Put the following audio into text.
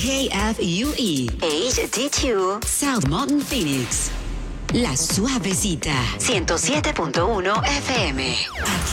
KFUE HD2 South Mountain Phoenix. La Suavecita 107.1 FM. Aquí